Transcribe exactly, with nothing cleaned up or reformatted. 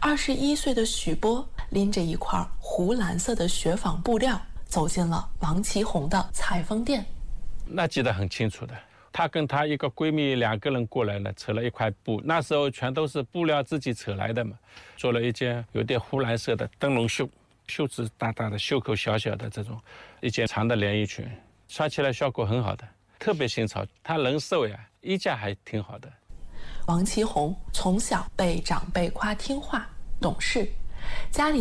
二十一岁的许波拎着一块湖蓝色的雪纺布料，走进了王其红的裁缝店。 那记得很清楚的，她跟她一个闺蜜两个人过来呢，扯了一块布，那时候全都是布料自己扯来的嘛，做了一件有点湖蓝色的灯笼袖，袖子大大的，袖口小小的这种一件长的连衣裙，穿起来效果很好的，特别新潮。她人瘦呀，衣架还挺好的。 王其红从小被长辈夸听话懂事，家里的